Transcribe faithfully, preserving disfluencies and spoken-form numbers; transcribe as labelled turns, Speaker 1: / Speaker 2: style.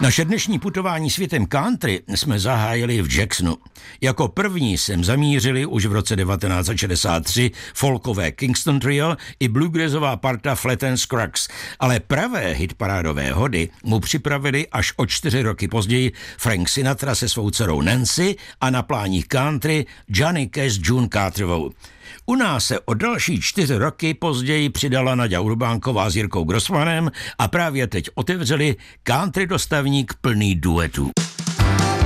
Speaker 1: Naše dnešní putování světem country jsme zahájili v Jacksonu. Jako první sem zamířili už v roce devatenáct set šedesát tři folkové Kingston Trio i bluegrassová parta Flat and Scruggs, ale pravé hitparádové hody mu připravili až o čtyři roky později Frank Sinatra se svou dcerou Nancy a na pláních country Johnny Cash s June Carterovou. U nás se o další čtyři roky později přidala Naďa Urbánková s Jirkou Grossmanem a právě teď otevřeli country dostavník plný duetů.